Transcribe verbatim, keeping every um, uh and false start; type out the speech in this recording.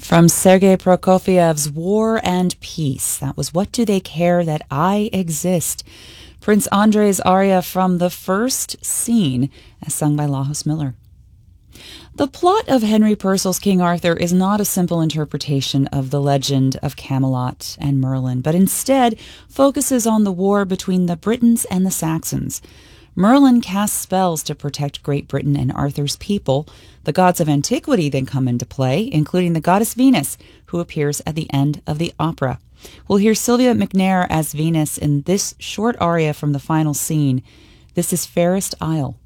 From Sergei Prokofiev's War and Peace. That was What Do They Care That I Exist? Prince Andrei's aria from the first scene, as sung by Lajos Miller. The plot of Henry Purcell's King Arthur is not a simple interpretation of the legend of Camelot and Merlin, but instead focuses on the war between the Britons and the Saxons. Merlin casts spells to protect Great Britain and Arthur's people. The gods of antiquity then come into play, including the goddess Venus, who appears at the end of the opera. We'll hear Sylvia McNair as Venus in this short aria from the final scene. This is Fairest Isle.